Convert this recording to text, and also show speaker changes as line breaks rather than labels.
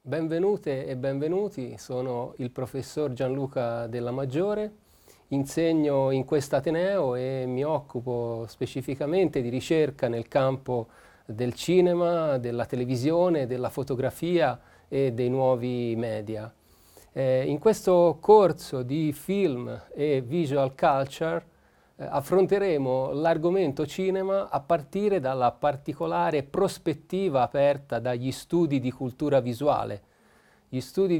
Benvenute e benvenuti, sono il professor Gianluca Della Maggiore, insegno in quest'Ateneo e mi occupo specificamente di ricerca nel campo del cinema, della televisione, della fotografia e dei nuovi media. In questo corso di film e visual culture affronteremo l'argomento cinema a partire dalla particolare prospettiva aperta dagli studi di cultura visuale. Gli studi